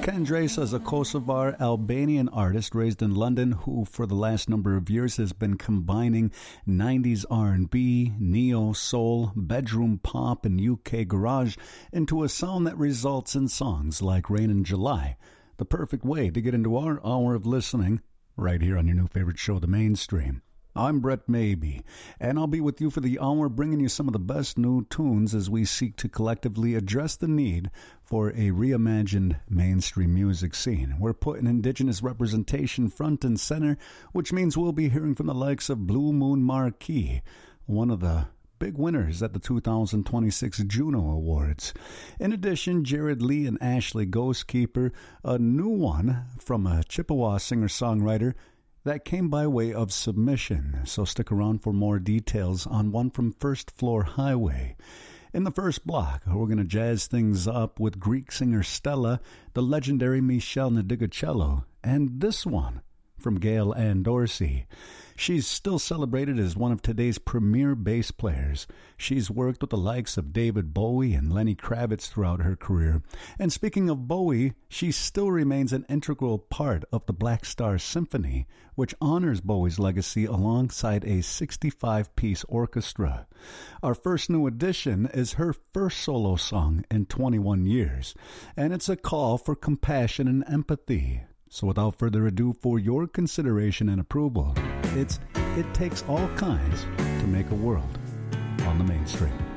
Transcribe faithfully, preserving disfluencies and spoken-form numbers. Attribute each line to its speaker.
Speaker 1: Kendres is a Kosovar Albanian artist raised in London who for the last number of years has been combining nineties R and B, neo, soul, bedroom pop, and U K garage into a sound that results in songs like Rain in July. The perfect way to get into our hour of listening right here on your new favorite show, The Mainstream. I'm Brett Maybe, and I'll be with you for the hour bringing you some of the best new tunes as we seek to collectively address the need for a reimagined mainstream music scene. We're putting Indigenous representation front and center, which means we'll be hearing from the likes of Blue Moon Marquee, one of the big winners at the two thousand twenty-six Juno Awards. In addition, Jared Lee and Ashley Ghostkeeper, a new one from a Chippewa singer-songwriter that came by way of submission, so stick around for more details on one from First Floor Highway. In the first block, we're going to jazz things up with Greek singer Stella, the legendary Michelle Nadigacello, and this one from Gail Ann Dorsey. She's still celebrated as one of today's premier bass players. She's worked with the likes of David Bowie and Lenny Kravitz throughout her career. And speaking of Bowie, she still remains an integral part of the Black Star Symphony, which honors Bowie's legacy alongside a sixty-five piece orchestra. Our first new addition is her first solo song in twenty-one years, and it's a call for compassion and empathy. So without further ado, for your consideration and approval, it's It Takes All Kinds to Make a World on The Mainstream.